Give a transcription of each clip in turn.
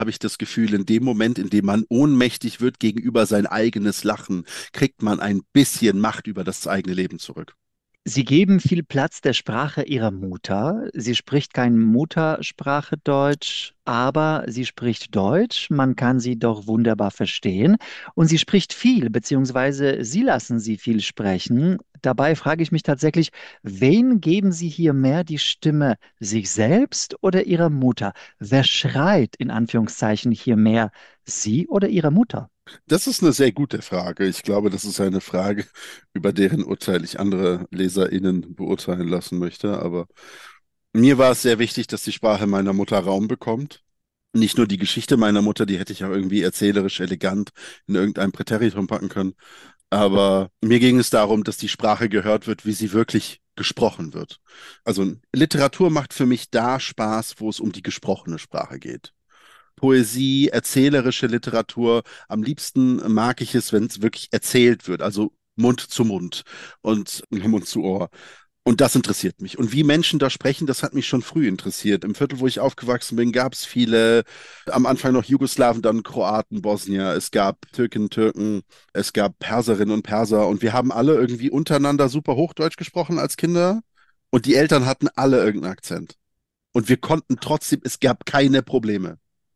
habe ich das Gefühl, in dem Moment, in dem man ohnmächtig wird gegenüber sein eigenes Lachen, kriegt man ein bisschen Macht über das eigene Leben zurück. Sie geben viel Platz der Sprache Ihrer Mutter. Sie spricht kein Muttersprache Deutsch, aber sie spricht Deutsch. Man kann sie doch wunderbar verstehen. Und sie spricht viel, beziehungsweise Sie lassen sie viel sprechen. Dabei frage ich mich tatsächlich, wen geben Sie hier mehr die Stimme, sich selbst oder Ihrer Mutter? Wer schreit in Anführungszeichen hier mehr, Sie oder Ihre Mutter? Das ist eine sehr gute Frage. Ich glaube, das ist eine Frage, über deren Urteil ich andere LeserInnen beurteilen lassen möchte. Aber mir war es sehr wichtig, dass die Sprache meiner Mutter Raum bekommt. Nicht nur die Geschichte meiner Mutter, die hätte ich auch irgendwie erzählerisch elegant in irgendein Präteritum packen können. Aber mir ging es darum, dass die Sprache gehört wird, wie sie wirklich gesprochen wird. Also Literatur macht für mich da Spaß, wo es um die gesprochene Sprache geht. Poesie, erzählerische Literatur. Am liebsten mag ich es, wenn es wirklich erzählt wird, also Mund zu Mund und Mund zu Ohr. Und das interessiert mich. Und wie Menschen da sprechen, das hat mich schon früh interessiert. Im Viertel, wo ich aufgewachsen bin, gab es viele, am Anfang noch Jugoslawen, dann Kroaten, Bosnier. Es gab Türken, Türken, es gab Perserinnen und Perser. Und wir haben alle irgendwie untereinander super Hochdeutsch gesprochen als Kinder. Und die Eltern hatten alle irgendeinen Akzent. Und wir konnten trotzdem, es gab keine Probleme.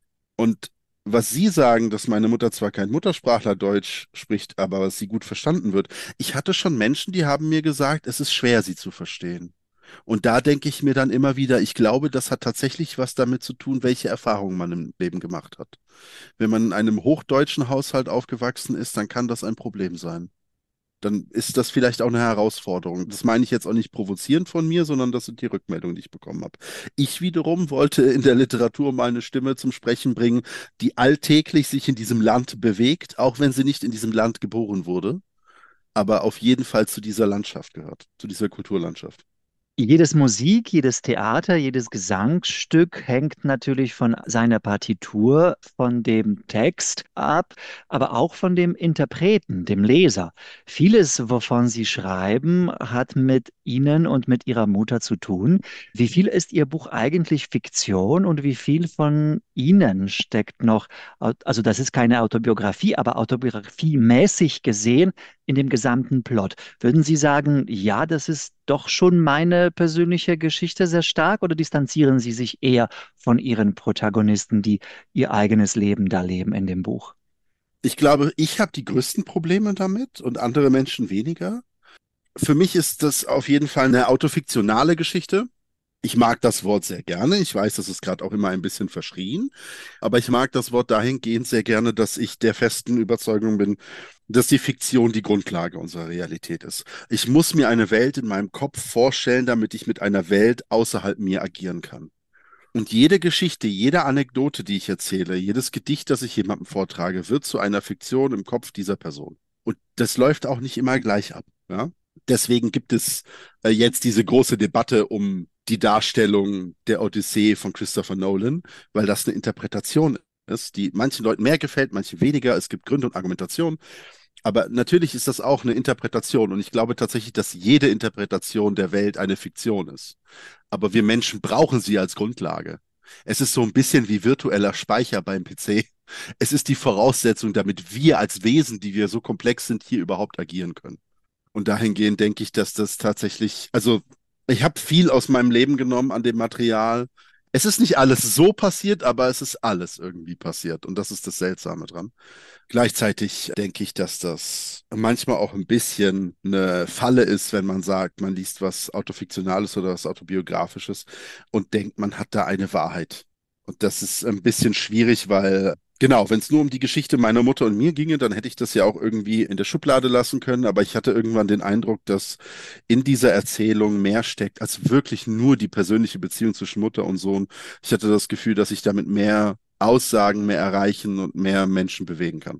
Und was Sie sagen, dass meine Mutter zwar kein Muttersprachler Deutsch spricht, aber was sie gut verstanden wird. Ich hatte schon Menschen, die haben mir gesagt, es ist schwer, sie zu verstehen. Und da denke ich mir dann immer wieder, ich glaube, das hat tatsächlich was damit zu tun, welche Erfahrungen man im Leben gemacht hat. Wenn man in einem hochdeutschen Haushalt aufgewachsen ist, dann kann das ein Problem sein. Dann ist das vielleicht auch eine Herausforderung. Das meine ich jetzt auch nicht provozierend von mir, sondern das sind die Rückmeldungen, die ich bekommen habe. Ich wiederum wollte in der Literatur mal eine Stimme zum Sprechen bringen, die alltäglich sich in diesem Land bewegt, auch wenn sie nicht in diesem Land geboren wurde, aber auf jeden Fall zu dieser Landschaft gehört, zu dieser Kulturlandschaft. Jedes Musik, jedes Theater, jedes Gesangsstück hängt natürlich von seiner Partitur, von dem Text ab, aber auch von dem Interpreten, dem Leser. Vieles, wovon Sie schreiben, hat mit Ihnen und mit Ihrer Mutter zu tun. Wie viel ist Ihr Buch eigentlich Fiktion und wie viel von Ihnen steckt noch, also das ist keine Autobiografie, aber autobiografiemäßig gesehen in dem gesamten Plot? Würden Sie sagen, ja, das ist doch schon meine persönliche Geschichte sehr stark, oder distanzieren Sie sich eher von Ihren Protagonisten, die ihr eigenes Leben da leben in dem Buch? Ich glaube, ich habe die größten Probleme damit und andere Menschen weniger. Für mich ist das auf jeden Fall eine autofiktionale Geschichte. Ich mag das Wort sehr gerne. Ich weiß, das ist gerade auch immer ein bisschen verschrien, aber ich mag das Wort dahingehend sehr gerne, dass ich der festen Überzeugung bin, dass die Fiktion die Grundlage unserer Realität ist. Ich muss mir eine Welt in meinem Kopf vorstellen, damit ich mit einer Welt außerhalb mir agieren kann. Und jede Geschichte, jede Anekdote, die ich erzähle, jedes Gedicht, das ich jemandem vortrage, wird zu einer Fiktion im Kopf dieser Person. Und das läuft auch nicht immer gleich ab. Ja? Deswegen gibt es jetzt diese große Debatte um die Darstellung der Odyssee von Christopher Nolan, weil das eine Interpretation ist, die manchen Leuten mehr gefällt, manchen weniger. Es gibt Gründe und Argumentationen. Aber natürlich ist das auch eine Interpretation. Und ich glaube tatsächlich, dass jede Interpretation der Welt eine Fiktion ist. Aber wir Menschen brauchen sie als Grundlage. Es ist so ein bisschen wie virtueller Speicher beim PC. Es ist die Voraussetzung, damit wir als Wesen, die wir so komplex sind, hier überhaupt agieren können. Und dahingehend denke ich, dass das tatsächlich, also ich habe viel aus meinem Leben genommen an dem Material. Es ist nicht alles so passiert, aber es ist alles irgendwie passiert. Und das ist das Seltsame dran. Gleichzeitig denke ich, dass das manchmal auch ein bisschen eine Falle ist, wenn man sagt, man liest was Autofiktionales oder was Autobiografisches und denkt, man hat da eine Wahrheit. Und das ist ein bisschen schwierig, weil, genau, wenn es nur um die Geschichte meiner Mutter und mir ginge, dann hätte ich das ja auch irgendwie in der Schublade lassen können. Aber ich hatte irgendwann den Eindruck, dass in dieser Erzählung mehr steckt als wirklich nur die persönliche Beziehung zwischen Mutter und Sohn. Ich hatte das Gefühl, dass ich damit mehr Aussagen, mehr erreichen und mehr Menschen bewegen kann.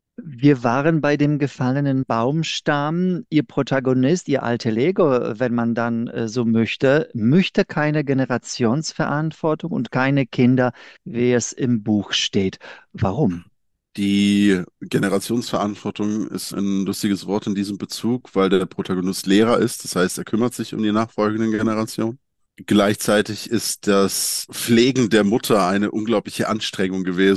Wir waren bei dem gefallenen Baumstamm. Ihr Protagonist, Ihr alter Ego, wenn man dann so möchte, möchte keine Generationsverantwortung und keine Kinder, wie es im Buch steht. Warum? Die Generationsverantwortung ist ein lustiges Wort in diesem Bezug, weil der Protagonist Lehrer ist. Das heißt, er kümmert sich um die nachfolgenden Generationen. Gleichzeitig ist das Pflegen der Mutter eine unglaubliche Anstrengung gewesen.